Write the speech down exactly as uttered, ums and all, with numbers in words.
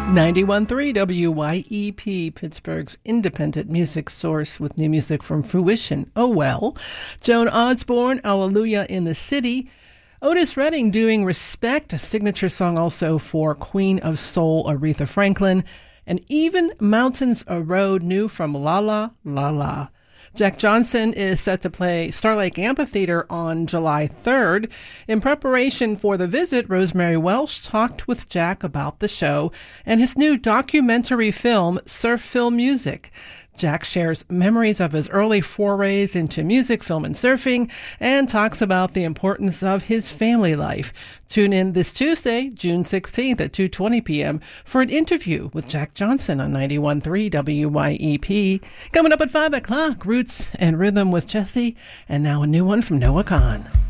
ninety-one point three W Y E P, Pittsburgh's independent music source with new music from Fruition. Oh well. Joan Osborne, Hallelujah in the City. Otis Redding doing Respect, a signature song also for Queen of Soul Aretha Franklin. And Even Mountains a Road, new from La La La La. Jack Johnson is set to play Starlake Amphitheater on July third. In preparation for the visit, Rosemary Welsh talked with Jack about the show and his new documentary film, Surf Film Music. Jack shares memories of his early forays into music, film, and surfing, and talks about the importance of his family life. Tune in this Tuesday, June sixteenth at two twenty p.m. for an interview with Jack Johnson on ninety-one point three W Y E P. Coming up at five o'clock, Roots and Rhythm with Jesse, and now a new one from Noah Kahan.